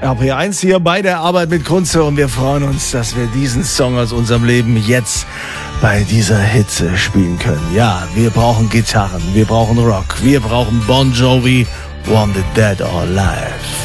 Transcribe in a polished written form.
RPR1 hier bei der Arbeit mit Kunze und wir freuen uns, dass wir diesen Song aus unserem Leben jetzt bei dieser Hitze spielen können. Ja, wir brauchen Gitarren, wir brauchen Rock, wir brauchen Bon Jovi, Wanted Dead or Alive.